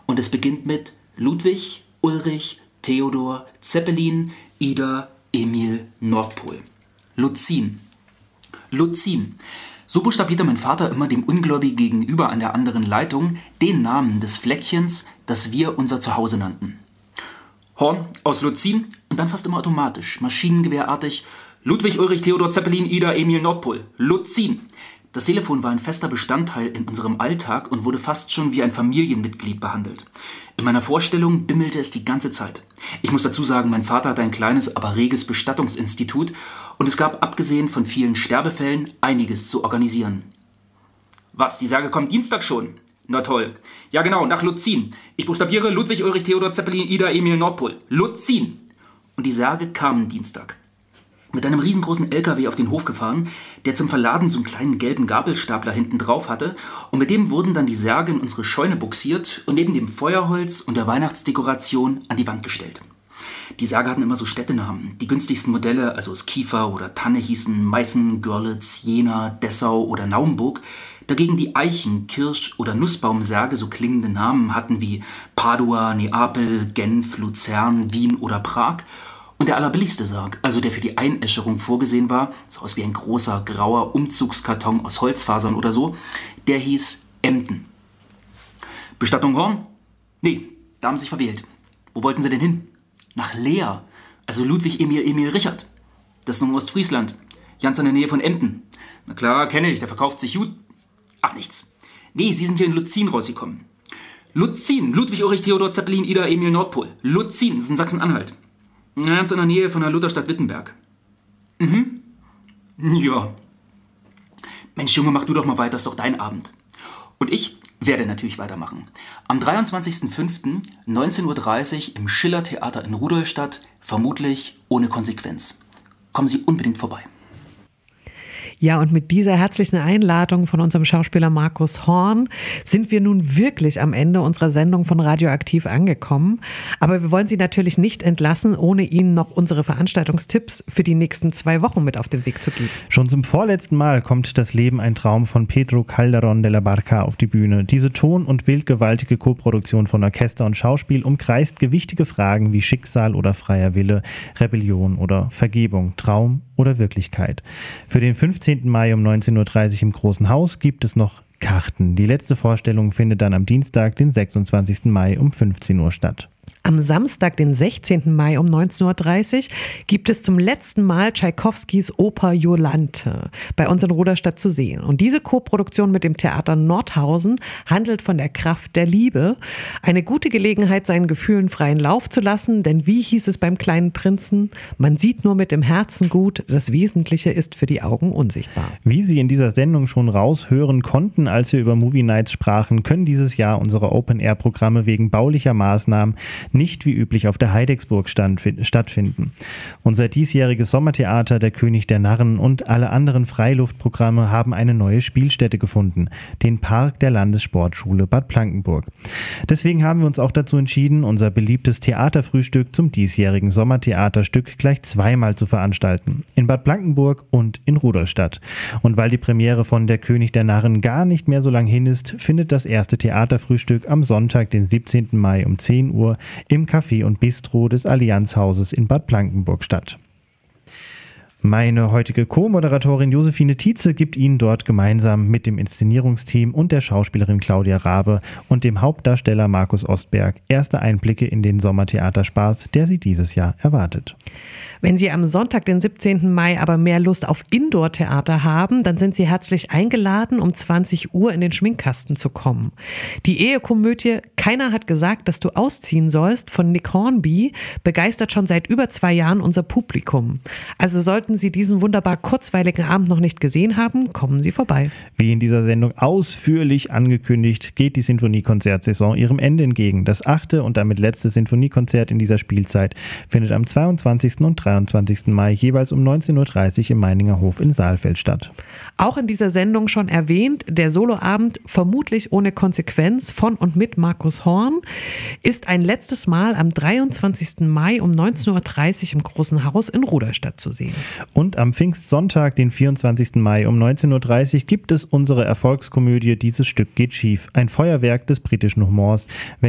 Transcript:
Und es beginnt mit Ludwig, Ulrich, Theodor, Zeppelin, Ida, Emil, Nordpol. Luzin. Luzin. So buchstabierte mein Vater immer dem Ungläubigen gegenüber an der anderen Leitung den Namen des Fleckchens, das wir unser Zuhause nannten. Horn aus Luzin und dann fast immer automatisch, maschinengewehrartig, Ludwig, Ulrich, Theodor, Zeppelin, Ida, Emil, Nordpol. Luzin. Das Telefon war ein fester Bestandteil in unserem Alltag und wurde fast schon wie ein Familienmitglied behandelt. In meiner Vorstellung bimmelte es die ganze Zeit. Ich muss dazu sagen, mein Vater hatte ein kleines, aber reges Bestattungsinstitut und es gab, abgesehen von vielen Sterbefällen, einiges zu organisieren. Was, die Särge kommt Dienstag schon? Na toll. Ja genau, nach Luzin. Ich buchstabiere Ludwig, Ulrich, Theodor, Zeppelin, Ida, Emil, Nordpol. Luzin. Und die Särge kamen Dienstag. Mit einem riesengroßen LKW auf den Hof gefahren, der zum Verladen so einen kleinen gelben Gabelstapler hinten drauf hatte, und mit dem wurden dann die Särge in unsere Scheune buxiert und neben dem Feuerholz und der Weihnachtsdekoration an die Wand gestellt. Die Särge hatten immer so Städtenamen. Die günstigsten Modelle, also aus Kiefer oder Tanne, hießen Meißen, Görlitz, Jena, Dessau oder Naumburg. Dagegen die Eichen-, Kirsch- oder Nussbaumsärge so klingende Namen hatten wie Padua, Neapel, Genf, Luzern, Wien oder Prag. Und der allerbilligste Sarg, also der für die Einäscherung vorgesehen war, sah aus wie ein großer, grauer Umzugskarton aus Holzfasern oder so, der hieß Emden. Bestattung Horn? Nee, da haben sie sich verwählt. Wo wollten sie denn hin? Nach Leer, also Ludwig Emil Richard. Das ist in Ostfriesland, ganz in der Nähe von Emden. Na klar, kenne ich, der verkauft sich gut. Ach, nichts. Nee, sie sind hier in Luzin rausgekommen. Luzin, Ludwig Ulrich Theodor Zeppelin Ida Emil Nordpol. Luzin, das ist in Sachsen-Anhalt. Ganz in der Nähe von der Lutherstadt Wittenberg. Ja. Mensch, Junge, mach du doch mal weiter, ist doch dein Abend. Und ich werde natürlich weitermachen. Am 23.05.19:30 Uhr im Schiller-Theater in Rudolstadt, vermutlich ohne Konsequenz. Kommen Sie unbedingt vorbei. Ja, und mit dieser herzlichen Einladung von unserem Schauspieler Markus Horn sind wir nun wirklich am Ende unserer Sendung von Radioaktiv angekommen. Aber wir wollen Sie natürlich nicht entlassen, ohne Ihnen noch unsere Veranstaltungstipps für die nächsten 2 Wochen mit auf den Weg zu geben. Schon zum vorletzten Mal kommt Das Leben ein Traum von Pedro Calderón de la Barca auf die Bühne. Diese ton- und bildgewaltige Koproduktion von Orchester und Schauspiel umkreist gewichtige Fragen wie Schicksal oder freier Wille, Rebellion oder Vergebung, Traum oder Wirklichkeit. Für den 15. Mai um 19:30 Uhr im Großen Haus gibt es noch Karten. Die letzte Vorstellung findet dann am Dienstag, den 26. Mai um 15 Uhr statt. Am Samstag, den 16. Mai um 19:30 Uhr gibt es zum letzten Mal Tschaikowskis Oper Jolante bei uns in Rudolstadt zu sehen. Und diese Koproduktion mit dem Theater Nordhausen handelt von der Kraft der Liebe. Eine gute Gelegenheit, seinen Gefühlen freien Lauf zu lassen, denn wie hieß es beim kleinen Prinzen? Man sieht nur mit dem Herzen gut, das Wesentliche ist für die Augen unsichtbar. Wie Sie in dieser Sendung schon raushören konnten, als wir über Movie Nights sprachen, können dieses Jahr unsere Open-Air-Programme wegen baulicher Maßnahmen nicht wie üblich auf der Heidecksburg stattfinden. Unser diesjähriges Sommertheater, der König der Narren und alle anderen Freiluftprogramme haben eine neue Spielstätte gefunden, den Park der Landessportschule Bad Blankenburg. Deswegen haben wir uns auch dazu entschieden, unser beliebtes Theaterfrühstück zum diesjährigen Sommertheaterstück gleich 2-mal zu veranstalten, in Bad Blankenburg und in Rudolstadt. Und weil die Premiere von Der König der Narren gar nicht mehr so lang hin ist, findet das erste Theaterfrühstück am Sonntag, den 17. Mai um 10 Uhr im Café und Bistro des Allianzhauses in Bad Blankenburg statt. Meine heutige Co-Moderatorin Josephine Tietze gibt Ihnen dort gemeinsam mit dem Inszenierungsteam und der Schauspielerin Claudia Rabe und dem Hauptdarsteller Markus Ostberg erste Einblicke in den Sommertheaterspaß, der Sie dieses Jahr erwartet. Wenn Sie am Sonntag, den 17. Mai, aber mehr Lust auf Indoor-Theater haben, dann sind Sie herzlich eingeladen, um 20 Uhr in den Schminkkasten zu kommen. Die Ehekomödie Keiner hat gesagt, dass du ausziehen sollst von Nick Hornby begeistert schon seit über 2 Jahren unser Publikum. Also sollten Sie diesen wunderbar kurzweiligen Abend noch nicht gesehen haben, kommen Sie vorbei. Wie in dieser Sendung ausführlich angekündigt, geht die Sinfoniekonzertsaison ihrem Ende entgegen. Das 8. und damit letzte Sinfoniekonzert in dieser Spielzeit findet am 22. und 23. Mai jeweils um 19:30 Uhr im Meininger Hof in Saalfeld statt. Auch in dieser Sendung schon erwähnt, der Soloabend vermutlich ohne Konsequenz von und mit Markus Horn ist ein letztes Mal am 23. Mai um 19:30 Uhr im Großen Haus in Rudolstadt zu sehen. Und am Pfingstsonntag, den 24. Mai um 19:30 Uhr gibt es unsere Erfolgskomödie Dieses Stück geht schief, ein Feuerwerk des britischen Humors,